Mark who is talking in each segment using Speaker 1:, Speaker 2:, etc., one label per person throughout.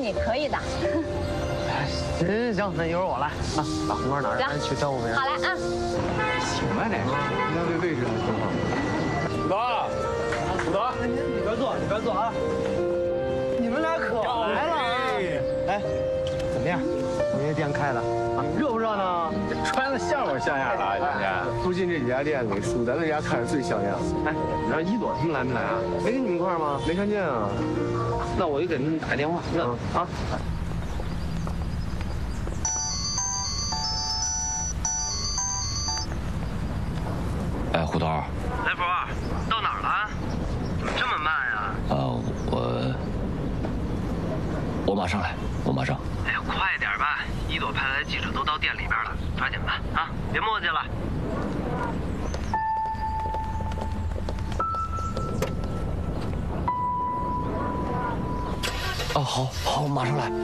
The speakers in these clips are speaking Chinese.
Speaker 1: 你可以的。
Speaker 2: 行，那一会儿我来啊，把红包拿着，咱去招呼别人。
Speaker 1: 好嘞啊。
Speaker 3: 行啊，这应该这位置还挺好。
Speaker 4: 虎德，虎德，
Speaker 2: 你别坐，你别坐啊！你们俩可来了啊！哎，怎么样？我这店开的啊，热不热呢？
Speaker 4: 这穿的像模像样的啊，今天。
Speaker 3: 附近这几家店里，属咱这家看着最像样。
Speaker 2: 哎，你让一朵他们来没来啊？没跟你们一块儿吗？
Speaker 3: 没看见啊？
Speaker 2: 那我就给他们打个电话。啊。
Speaker 5: 哎，胡头。
Speaker 2: 来福，到哪儿了？怎么这么慢呀？
Speaker 5: 我马上来，我马上。
Speaker 2: 哎呀，快点吧！一朵派来的记者都到店里边了，抓紧吧啊！别磨叽了。
Speaker 5: 啊，好，我马上来。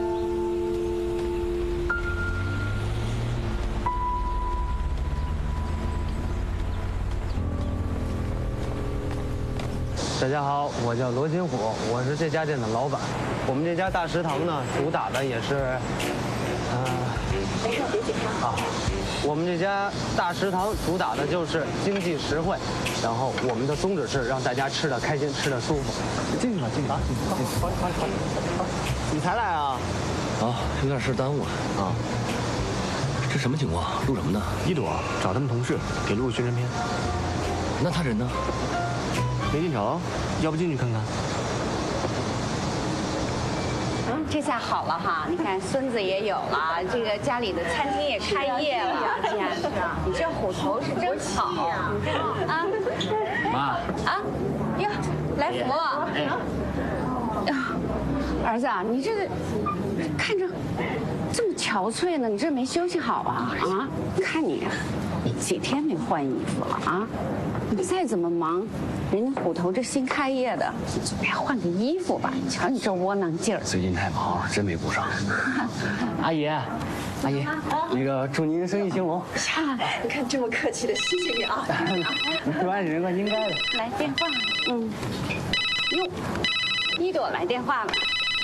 Speaker 2: 大家好，我叫罗金虎，我是这家店的老板。我们这家大食堂呢，主打的也是，没事别紧张啊。我们这家大食堂主打的就是经济实惠，然后我们的宗旨是让大家吃得开心，吃得舒服。进去吧，进去吧，好，你才来啊？
Speaker 5: 啊，有点事耽误了啊。这什么情况？录什么呢？
Speaker 3: 一朵找他们同事给录个宣传片。
Speaker 5: 那他人呢？
Speaker 3: 没进场，要不进去看看？
Speaker 1: 这下好了哈，你看孙子也有了，这个家里的餐厅也开业了。是啊，你这虎头是真好啊！
Speaker 5: 妈
Speaker 1: 啊，哟，来福了。儿子啊，你这个看着这么憔悴呢，你这没休息好啊？啊，看你几天没换衣服了啊！你再怎么忙，人家虎头这新开业的，总该换个衣服吧？你瞧你这窝囊劲儿。
Speaker 5: 最近太忙了，真没顾上。
Speaker 2: 阿姨，那个祝您生意兴隆。
Speaker 6: 呀，你看这么客气的，谢谢你啊。
Speaker 2: 万人应该的。
Speaker 1: 来电话，哟，一朵来电话了。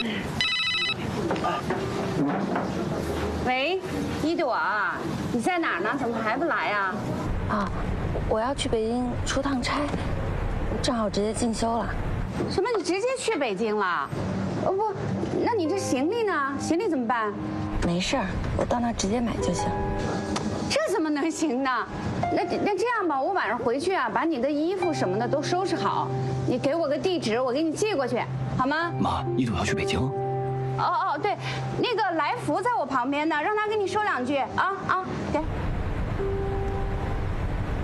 Speaker 1: 喂，一朵啊，你在哪儿呢？怎么还不来啊？
Speaker 6: 啊，我要去北京出趟差，正好直接进修了。
Speaker 1: 什么？你直接去北京了？不，那你这行李呢？行李怎么办？
Speaker 6: 没事儿，我到那儿直接买就行。
Speaker 1: 这怎么能行呢？那这样吧，我晚上回去啊，把你的衣服什么的都收拾好，你给我个地址，我给你寄过去，好吗？
Speaker 5: 妈，一朵要去北京。
Speaker 1: 哦，对，那个来福在我旁边呢，让他跟你说两句啊，给。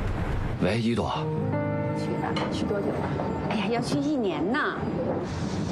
Speaker 5: 喂，一朵。
Speaker 1: 去多久了？哎呀，要去1年呢。